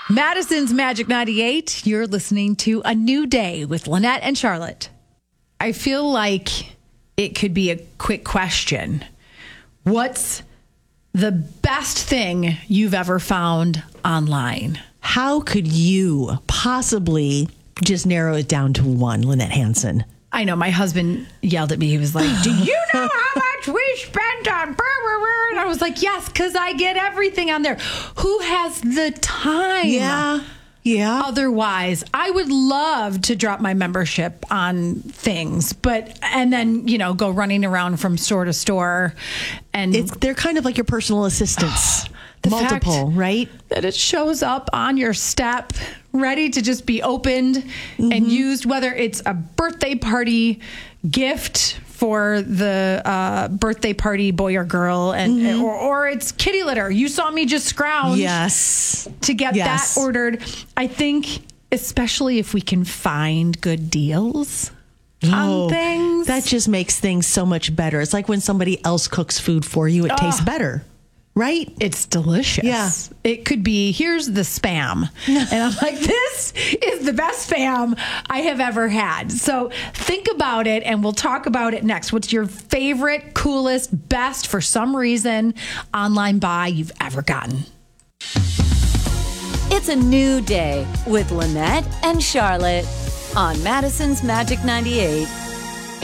Madison's Magic 98. You're listening to A New Day with Lynette and Charlotte. I feel like it could be a quick question. What's the best thing you've ever found online? How could you possibly just narrow it down to one, Lynette Hansen? I know my husband yelled at me. He was like, do you know how much we spent on blah, blah, blah? And I was like, yes, because I get everything on there. Who has the time? Yeah. Otherwise, I would love to drop my membership on things, and then, go running around from store to store. And they're kind of like your personal assistants. Multiple, right? That it shows up on your step, ready to just be opened and used, whether it's a birthday party gift for the birthday party boy or girl, and or it's kitty litter. You saw me just scrounge to get that ordered. I think, especially if we can find good deals on things. That just makes things so much better. It's like when somebody else cooks food for you, it tastes better. Right? It's delicious. Yeah. It could be, here's the Spam. And I'm like, this is the best Spam I have ever had. So think about it, and we'll talk about it next. What's your favorite, coolest, best, for some reason, online buy you've ever gotten? It's a new day with Lynette and Charlotte on Madison's Magic 98.